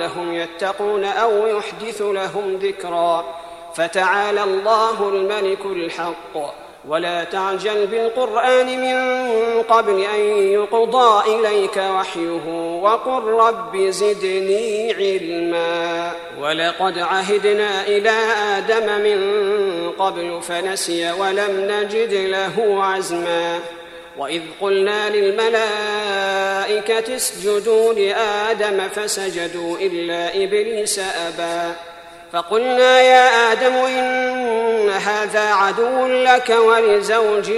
لعلهم يتقون أو يحدث لهم ذكرا. فتعالى الله الملك الحق. ولا تعجل بالقرآن من قبل أن يقضى إليك وحيه وقل رب زدني علما. ولقد عهدنا إلى آدم من قبل فنسي ولم نجد له عزما. وإذ قلنا للملائكة اسجدوا لآدم فسجدوا إلا إبليس أبى. فقلنا يا آدم إن هذا عدو لك ولزوجك